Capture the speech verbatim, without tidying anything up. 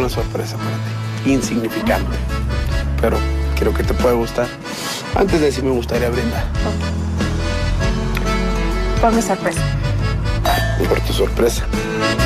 una sorpresa para ti, insignificante, pero creo que te puede gustar. Antes de decir me gustaría brindar. Por mi sorpresa. Por tu sorpresa.